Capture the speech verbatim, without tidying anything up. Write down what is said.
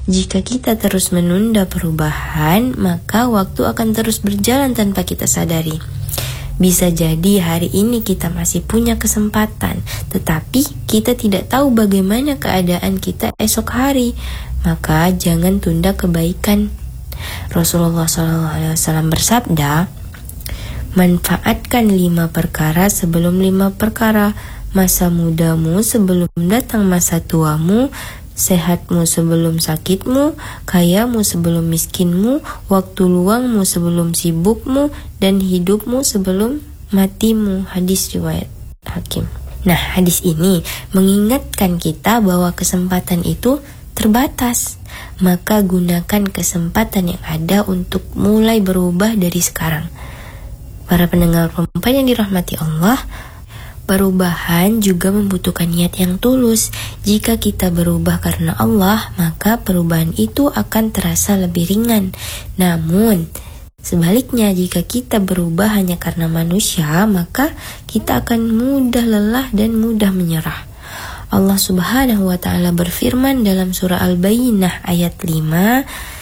Jika kita terus menunda perubahan, maka waktu akan terus berjalan tanpa kita sadari. Bisa jadi hari ini kita masih punya kesempatan, tetapi kita tidak tahu bagaimana keadaan kita esok hari. Maka jangan tunda kebaikan. Rasulullah shallallahu alaihi wasallam bersabda, manfaatkan lima perkara sebelum lima perkara. Masa mudamu sebelum datang masa tuamu, sehatmu sebelum sakitmu, kayamu sebelum miskinmu, waktu luangmu sebelum sibukmu, dan hidupmu sebelum matimu. Hadis riwayat Hakim. Nah, hadis ini mengingatkan kita bahwa kesempatan itu terbatas. Maka gunakan kesempatan yang ada untuk mulai berubah dari sekarang. Para pendengar perempuan yang dirahmati Allah, perubahan juga membutuhkan niat yang tulus. Jika kita berubah karena Allah, maka perubahan itu akan terasa lebih ringan. Namun, sebaliknya jika kita berubah hanya karena manusia, maka kita akan mudah lelah dan mudah menyerah. Allah Subhanahu wa ta'ala berfirman dalam surah Al-Bayyinah ayat lima,